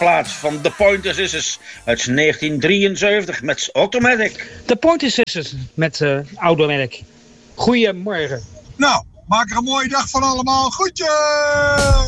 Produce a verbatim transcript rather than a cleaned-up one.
plaats van The Pointer Sisters uit negentien drieënzeventig met Automatic. The Pointer Sisters met uh, Automatic. Goedemorgen. Nou, maak er een mooie dag van allemaal. Groetjes!